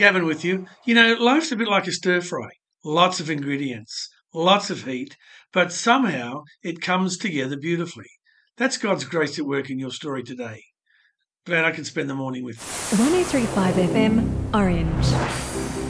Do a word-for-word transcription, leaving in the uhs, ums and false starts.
Gavin with you. You know, life's a bit like a stir fry. Lots of ingredients, lots of heat, but somehow it comes together beautifully. That's God's grace at work in your story today. Glad I can spend the morning with you. one oh three point five F M, Orange.